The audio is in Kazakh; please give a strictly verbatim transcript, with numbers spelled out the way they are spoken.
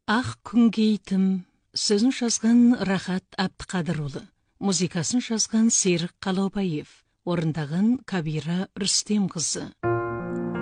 Ақ күнгейтім, сөзін жазған Рахат Әбдіқадырұлы, музыкасын жазған Серік Қалаубаев, орындаған Кабира Рүстем қызы.